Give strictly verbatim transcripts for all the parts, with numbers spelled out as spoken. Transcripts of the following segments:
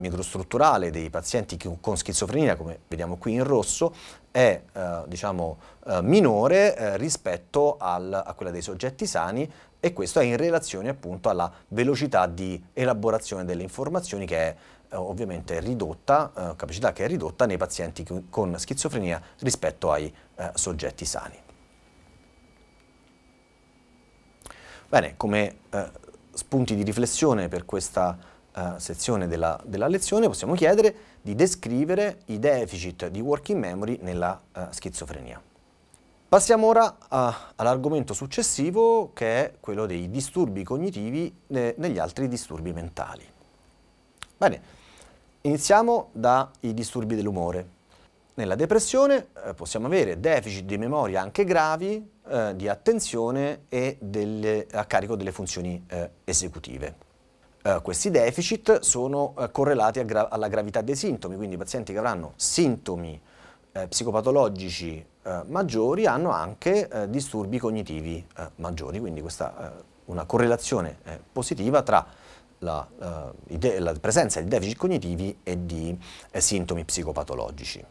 microstrutturale dei pazienti con schizofrenia, come vediamo qui in rosso, è eh, diciamo, eh, minore eh, rispetto al, a quella dei soggetti sani, e questo è in relazione appunto alla velocità di elaborazione delle informazioni, che è eh, ovviamente ridotta, eh, capacità che è ridotta nei pazienti con schizofrenia rispetto ai eh, soggetti sani. Bene, come eh, spunti di riflessione per questa Uh, sezione della, della lezione possiamo chiedere di descrivere i deficit di working memory nella uh, schizofrenia. Passiamo ora uh, all'argomento successivo, che è quello dei disturbi cognitivi eh, negli altri disturbi mentali. Bene, iniziamo dai disturbi dell'umore. Nella depressione eh, possiamo avere deficit di memoria anche gravi, eh, di attenzione e delle, a carico delle funzioni eh, esecutive. Uh, questi deficit sono uh, correlati gra alla gravità dei sintomi, quindi i pazienti che avranno sintomi uh, psicopatologici uh, maggiori hanno anche uh, disturbi cognitivi uh, maggiori, quindi questa uh, una correlazione uh, positiva tra la, uh, la presenza di deficit cognitivi e di uh, sintomi psicopatologici.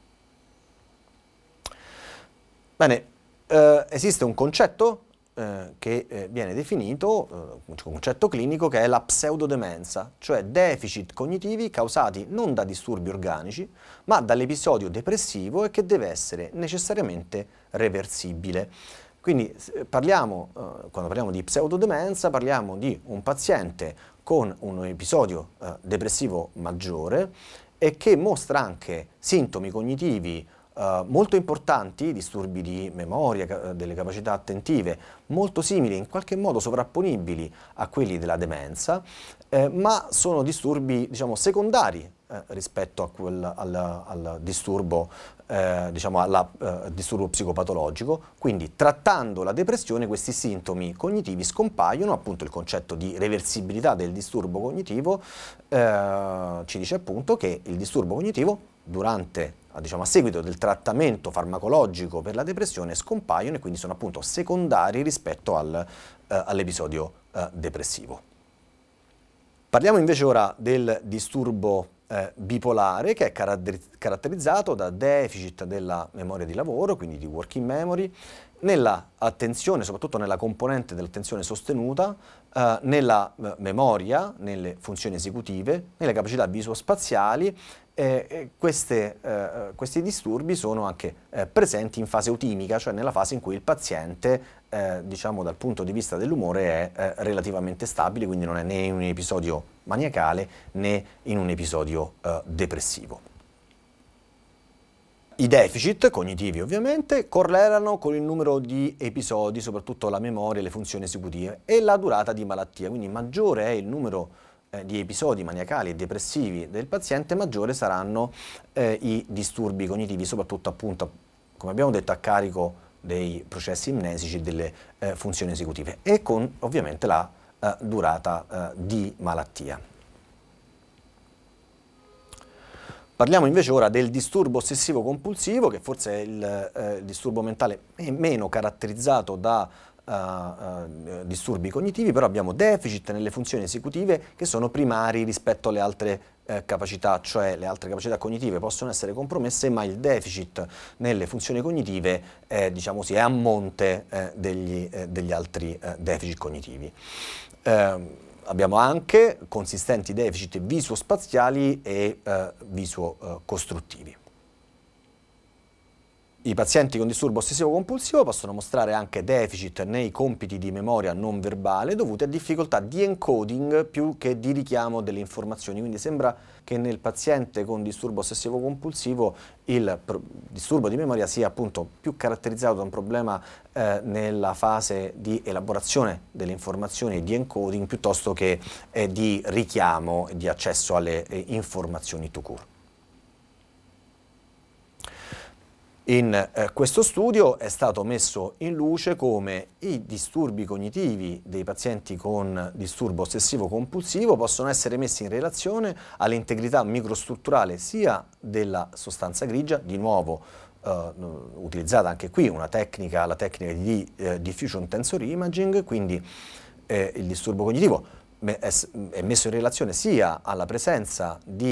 Bene, uh, esiste un concetto Eh, che eh, viene definito, eh, un concetto clinico, che è la pseudodemenza, cioè deficit cognitivi causati non da disturbi organici, ma dall'episodio depressivo, e che deve essere necessariamente reversibile. Quindi parliamo, eh, quando parliamo di pseudodemenza, parliamo di un paziente con un episodio eh, depressivo maggiore e che mostra anche sintomi cognitivi Uh, molto importanti, disturbi di memoria, ca delle capacità attentive, molto simili, in qualche modo sovrapponibili a quelli della demenza, eh, ma sono disturbi, diciamo, secondari eh, rispetto a quel, al, al disturbo, eh, diciamo, alla, eh, disturbo psicopatologico. Quindi, trattando la depressione, questi sintomi cognitivi scompaiono. Appunto, il concetto di reversibilità del disturbo cognitivo eh, ci dice appunto che il disturbo cognitivo, durante diciamo a seguito del trattamento farmacologico per la depressione, scompaiono, e quindi sono appunto secondari rispetto al, eh, all'episodio eh, depressivo. Parliamo invece ora del disturbo eh, bipolare, che è caratterizzato da deficit della memoria di lavoro, quindi di working memory, nella attenzione, soprattutto nella componente dell'attenzione sostenuta, eh, nella eh, memoria, nelle funzioni esecutive, nelle capacità visospaziali. Eh, eh, queste, eh, questi disturbi sono anche eh, presenti in fase eutimica, cioè nella fase in cui il paziente, eh, diciamo dal punto di vista dell'umore, è eh, relativamente stabile, quindi non è né in un episodio maniacale né in un episodio eh, depressivo. I deficit cognitivi ovviamente correlano con il numero di episodi, soprattutto la memoria e le funzioni esecutive, e la durata di malattia, quindi maggiore è il numero di episodi maniacali e depressivi del paziente, maggiore saranno eh, i disturbi cognitivi, soprattutto appunto, come abbiamo detto, a carico dei processi amnesici e delle eh, funzioni esecutive, e con ovviamente la eh, durata eh, di malattia. Parliamo invece ora del disturbo ossessivo compulsivo, che forse è il, eh, il disturbo mentale meno caratterizzato da Uh, uh, disturbi cognitivi, però abbiamo deficit nelle funzioni esecutive che sono primari rispetto alle altre uh, capacità, cioè le altre capacità cognitive possono essere compromesse, ma il deficit nelle funzioni cognitive è, diciamo così, è a monte uh, degli, uh, degli altri uh, deficit cognitivi. Uh, abbiamo anche consistenti deficit visuospaziali e uh, visuocostruttivi. I pazienti con disturbo ossessivo-compulsivo possono mostrare anche deficit nei compiti di memoria non verbale dovuti a difficoltà di encoding più che di richiamo delle informazioni. Quindi sembra che nel paziente con disturbo ossessivo-compulsivo il disturbo di memoria sia appunto più caratterizzato da un problema eh, nella fase di elaborazione delle informazioni e di encoding, piuttosto che eh, di richiamo e di accesso alle eh, informazioni tout court. In eh, questo studio è stato messo in luce come i disturbi cognitivi dei pazienti con disturbo ossessivo-compulsivo possono essere messi in relazione all'integrità microstrutturale sia della sostanza grigia, di nuovo eh, utilizzata anche qui una tecnica, la tecnica di eh, diffusion tensor imaging, quindi eh, il disturbo cognitivo è messo in relazione sia alla presenza di